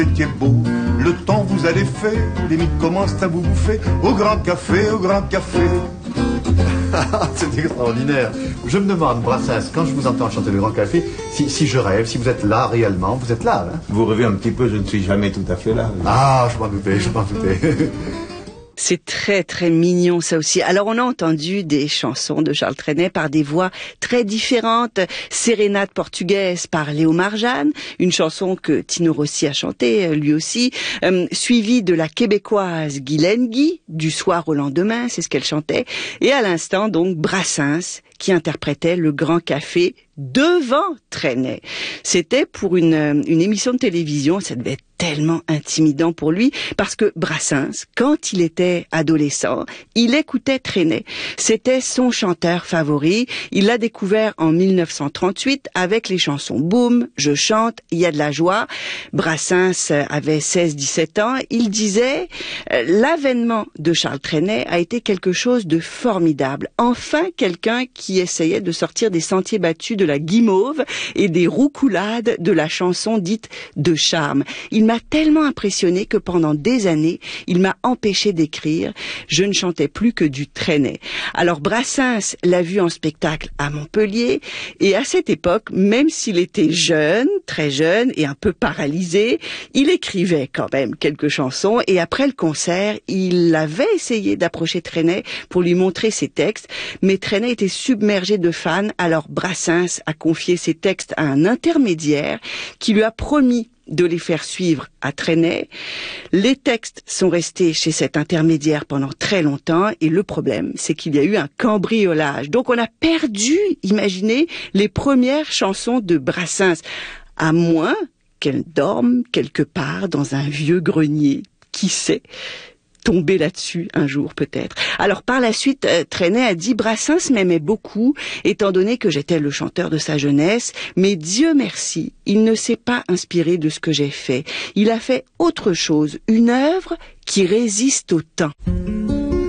C'était beau, le temps vous a défait, les mythes commencent à vous bouffer, au grand café, au grand café. C'est extraordinaire. Je me demande, Brassens, quand je vous entends chanter le Grand Café, si je rêve, si vous êtes là réellement, vous êtes là, hein? Vous rêvez un petit peu, je ne suis jamais tout à fait là. Ah, je m'en doutais, je m'en doutais. C'est très très mignon ça aussi. Alors on a entendu des chansons de Charles Trenet par des voix très différentes. Sérénade portugaise par Léo Marjane, une chanson que Tino Rossi a chantée lui aussi, suivie de la québécoise Guylaine Guy, Du soir au lendemain, c'est ce qu'elle chantait. Et à l'instant donc Brassens qui interprétait le Grand Café devant Trenet. C'était pour une émission de télévision, ça devait être tellement intimidant pour lui, parce que Brassens, quand il était adolescent, il écoutait Trenet. C'était son chanteur favori. Il l'a découvert en 1938 avec les chansons Boum, Je chante, Il y a de la joie. Brassens avait 16-17 ans. Il disait, l'avènement de Charles Trenet a été quelque chose de formidable. Enfin, quelqu'un qui essayait de sortir des sentiers battus de la guimauve et des roucoulades de la chanson dite de charme. Il m'a tellement impressionné que pendant des années, il m'a empêché d'écrire. Je ne chantais plus que du Trenet. Alors Brassens l'a vu en spectacle à Montpellier et à cette époque, même s'il était jeune, très jeune et un peu paralysé, il écrivait quand même quelques chansons et après le concert, il avait essayé d'approcher Trenet pour lui montrer ses textes, mais Trenet était submergé de fans, alors Brassens a confié ses textes à un intermédiaire qui lui a promis de les faire suivre à Trenet. Les textes sont restés chez cet intermédiaire pendant très longtemps et le problème, c'est qu'il y a eu un cambriolage. Donc on a perdu, imaginez, les premières chansons de Brassens, à moins qu'elles dorment quelque part dans un vieux grenier. Qui sait ? Tomber là-dessus un jour peut-être. Alors par la suite, Trenet a dit Brassens m'aimait beaucoup, étant donné que j'étais le chanteur de sa jeunesse, mais Dieu merci, il ne s'est pas inspiré de ce que j'ai fait. Il a fait autre chose, une œuvre qui résiste au temps.